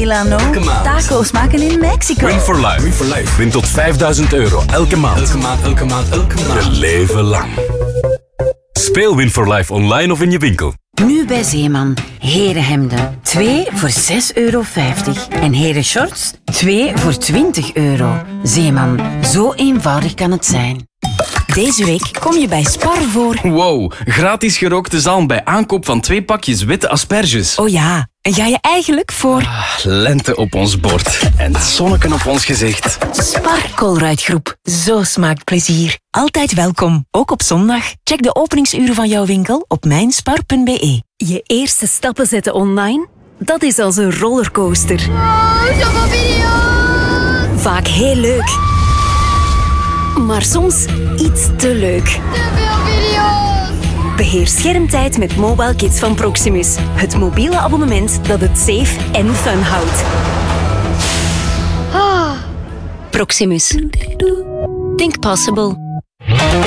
Milano. Taco's maken in Mexico. Win for life. Win tot €5.000 elke maand. Je leven lang. Speel Win for Life online of in je winkel. Nu bij Zeeman. Herenhemden. 2 voor €6,50. En herenshorts. 2 voor €20. Zeeman. Zo eenvoudig kan het zijn. Deze week kom je bij Spar voor... Wow, gratis gerookte zalm bij aankoop van 2 pakjes witte asperges. Oh ja, en ga je eigenlijk voor... Lente op ons bord en zonneken op ons gezicht. Spar Colruyt-groep. Zo smaakt plezier. Altijd welkom, ook op zondag. Check de openingsuren van jouw winkel op mijnspar.be. Je eerste stappen zetten online? Dat is als een rollercoaster. Zoveel video's! Vaak heel leuk. Maar soms iets te leuk. Te veel video's! Beheer schermtijd met Mobile Kids van Proximus. Het mobiele abonnement dat het safe en fun houdt. Proximus. Think possible.